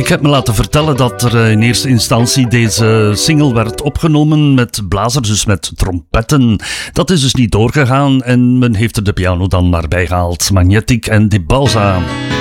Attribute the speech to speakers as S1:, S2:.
S1: Ik heb me laten vertellen dat er in eerste instantie deze single werd opgenomen met blazers, dus met trompetten. Dat is dus niet doorgegaan en men heeft er de piano dan maar bij gehaald. Magnetic en Di Bauza.